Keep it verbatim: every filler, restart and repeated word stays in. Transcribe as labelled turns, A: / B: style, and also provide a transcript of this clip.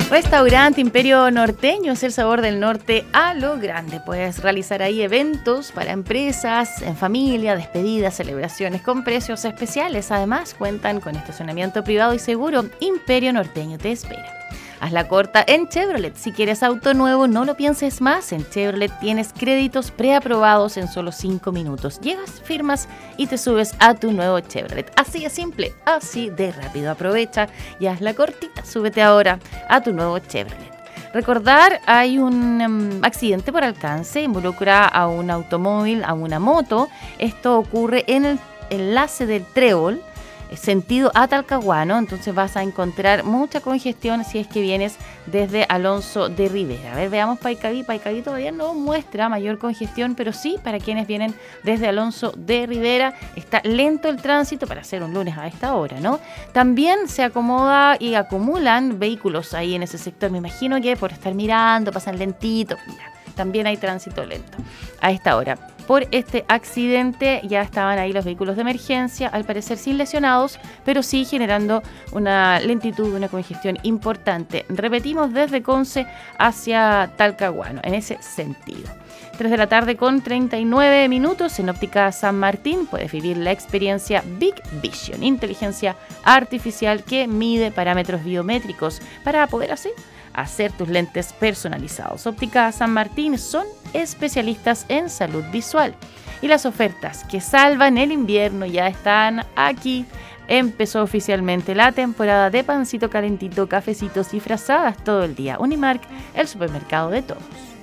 A: Restaurante Imperio Norteño es el sabor del norte a lo grande. Puedes realizar ahí eventos para empresas, en familia, despedidas, celebraciones con precios especiales. Además, cuentan con estacionamiento privado y seguro. Imperio Norteño te espera. Haz la corta en Chevrolet. Si quieres auto nuevo, no lo pienses más. En Chevrolet tienes créditos preaprobados en solo cinco minutos. Llegas, firmas y te subes a tu nuevo Chevrolet. Así de simple, así de rápido. Aprovecha y haz la cortita. Súbete ahora a tu nuevo Chevrolet. Recordar, hay un um, accidente por alcance. Involucra a un automóvil, a una moto. Esto ocurre en el enlace del Trébol, sentido a Talcahuano, entonces vas a encontrar mucha congestión si es que vienes desde Alonso de Rivera. A ver, veamos Paicaví. Paicaví todavía no muestra mayor congestión, pero sí para quienes vienen desde Alonso de Rivera. Está lento el tránsito para hacer un lunes a esta hora, ¿no? También se acomoda y acumulan vehículos ahí en ese sector. Me imagino que por estar mirando pasan lentito. También hay tránsito lento a esta hora. Por este accidente ya estaban ahí los vehículos de emergencia, al parecer sin lesionados, pero sí generando una lentitud, una congestión importante. Repetimos, desde Conce hacia Talcahuano, en ese sentido. tres de la tarde con treinta y nueve minutos. En Óptica San Martín puedes vivir la experiencia Big Vision, inteligencia artificial que mide parámetros biométricos para poder así hacer tus lentes personalizados. Óptica San Martín son especialistas en salud visual. Y las ofertas que salvan el invierno ya están aquí. Empezó oficialmente la temporada de pancito calentito, cafecitos y frazadas todo el día. Unimark, el supermercado de todos.